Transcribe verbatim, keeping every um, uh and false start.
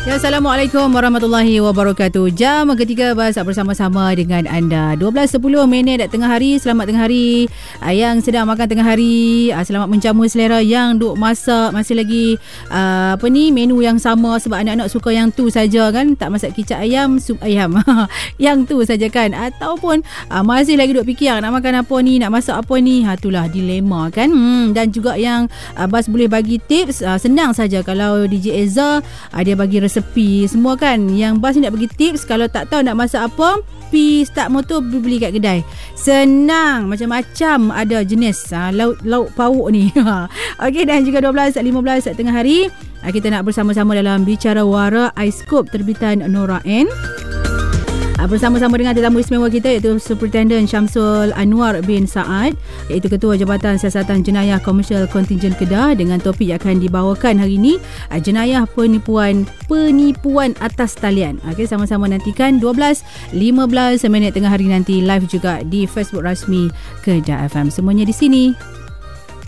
Ya, Assalamualaikum warahmatullahi wabarakatuh. Jam ketiga bahasa bersama-sama dengan anda. dua belas sepuluh minit tengah hari. Selamat tengah hari. Yang sedang makan tengah hari, selamat menjamu selera. Yang duk masak masih lagi uh, apa ni, menu yang sama sebab anak-anak suka yang tu saja kan. Tak masak kicap ayam, sup ayam. Yang tu saja kan. Ataupun uh, masih lagi duk fikir nak makan apa ni, nak masak apa ni. Ha, itulah dilema kan. Hmm, dan juga yang uh, Bas boleh bagi tips, uh, senang saja kalau D J Eza uh, dia bagi resepi semua kan. Yang Bas ni nak bagi tips, kalau tak tahu nak masak apa, pi start motor beli kat kedai. Senang, macam-macam ada jenis ha, lauk lauk pauk ni. Okey, dan juga dua belas lima belas tengah hari kita nak bersama-sama dalam Bicara Wara iScope terbitan Nora N. Bersama-sama dengan tetamu istimewa kita iaitu Superintendent Syamsul Anwar bin Saad, iaitu Ketua Jabatan Siasatan Jenayah Komersial Kontingen Kedah, dengan topik yang akan dibawakan hari ini, jenayah penipuan penipuan atas talian. Okey, sama-sama nantikan dua belas lima belas minit tengah hari nanti, live juga di Facebook rasmi Kedah F M. Semuanya di sini.